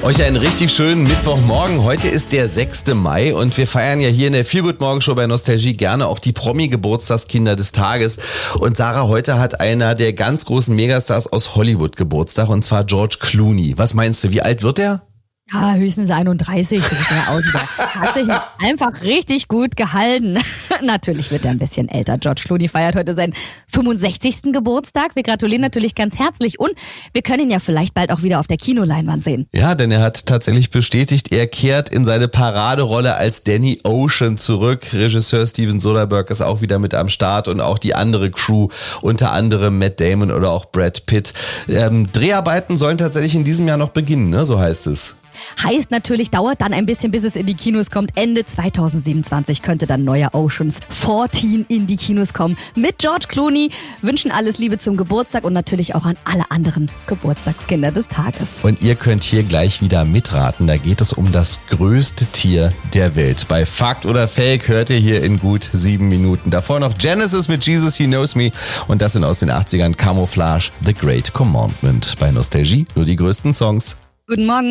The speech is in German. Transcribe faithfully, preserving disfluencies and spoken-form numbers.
Euch einen richtig schönen Mittwochmorgen. Heute ist der sechste Mai und wir feiern ja hier in der Feel Good Morgen Show bei Nostalgie gerne auch die Promi-Geburtstagskinder des Tages. Und Sarah, heute hat einer der ganz großen Megastars aus Hollywood Geburtstag, und zwar George Clooney. Was meinst du, wie alt wird er? Ja, höchstens einunddreißig. Hat sich einfach richtig gut gehalten. Natürlich wird er ein bisschen älter. George Clooney feiert heute seinen fünfundsechzigsten Geburtstag. Wir gratulieren natürlich ganz herzlich und wir können ihn ja vielleicht bald auch wieder auf der Kinoleinwand sehen. Ja, denn er hat tatsächlich bestätigt, er kehrt in seine Paraderolle als Danny Ocean zurück. Regisseur Steven Soderbergh ist auch wieder mit am Start und auch die andere Crew, unter anderem Matt Damon oder auch Brad Pitt. Ähm, Dreharbeiten sollen tatsächlich in diesem Jahr noch beginnen, ne? So heißt es. Heißt natürlich, dauert dann ein bisschen, bis es in die Kinos kommt. Ende zweitausendsiebenundzwanzig könnte dann neuer Oceans vierzehn in die Kinos kommen. Mit George Clooney wünschen alles Liebe zum Geburtstag und natürlich auch an alle anderen Geburtstagskinder des Tages. Und ihr könnt hier gleich wieder mitraten. Da geht es um das größte Tier der Welt. Bei Fakt oder Fake hört ihr hier in gut sieben Minuten. Davor noch Genesis mit Jesus He Knows Me. Und das sind aus den achtzigern Camouflage, The Great Commandment. Bei Nostalgie nur die größten Songs. Guten Morgen.